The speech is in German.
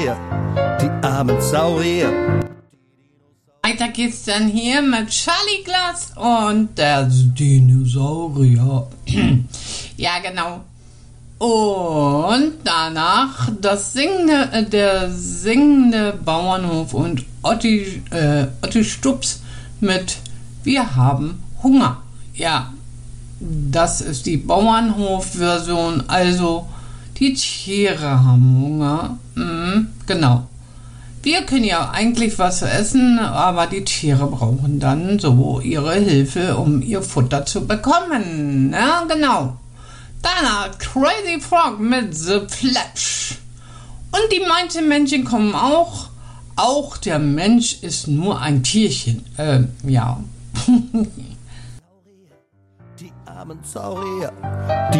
Die armen Saurier. Weiter geht's dann hier mit Charlie Glass und der Dinosaurier. Ja, genau. Und danach der singende Bauernhof und Otti Stups mit Wir haben Hunger. Ja, das ist die Bauernhof-Version, also die Tiere haben Hunger. Genau. Wir können ja eigentlich was essen, aber die Tiere brauchen dann so ihre Hilfe, um ihr Futter zu bekommen. Ja, genau. Danach Crazy Frog mit The Flash. Und die Männchen kommen auch. Auch der Mensch ist nur ein Tierchen. Ja. Die armen Saurier.